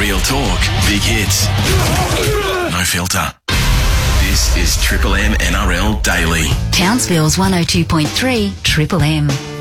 Real talk, big hits, no filter. This is Triple M NRL Daily. Townsville's 102.3 Triple M.